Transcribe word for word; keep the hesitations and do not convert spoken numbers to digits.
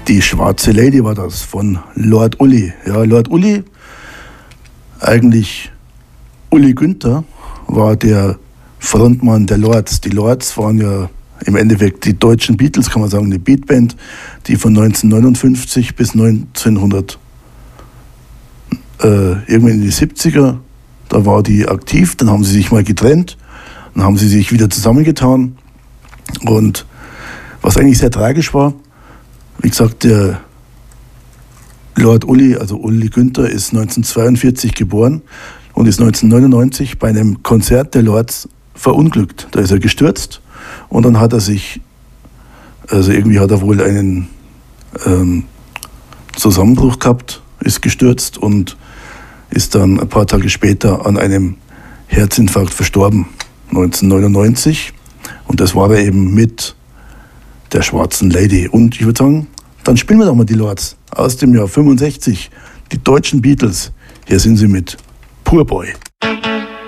Die schwarze Lady war das von Lord Uli. Ja, Lord Uli, eigentlich Uli Günther, war der Frontmann der Lords. Die Lords waren ja im Endeffekt die deutschen Beatles, kann man sagen, eine Beatband, die von neunzehnhundertneunundfünfzig bis neunzehnhundert, äh, irgendwann in die siebziger, da war die aktiv, dann haben sie sich mal getrennt, dann haben sie sich wieder zusammengetan. Und was eigentlich sehr tragisch war, wie gesagt, der Lord Uli, also Uli Günther, ist neunzehnhundertzweiundvierzig geboren und ist neunzehnhundertneunundneunzig bei einem Konzert der Lords verunglückt. Da ist er gestürzt und dann hat er sich, also irgendwie hat er wohl einen ähm, Zusammenbruch gehabt, ist gestürzt und ist dann ein paar Tage später an einem Herzinfarkt verstorben, neunzehnhundertneunundneunzig. Und das war er eben mit der schwarzen Lady. Und ich würde sagen, dann spielen wir doch mal die Lords aus dem Jahr fünfundsechzig, die deutschen Beatles. Hier sind sie mit Poor Boy.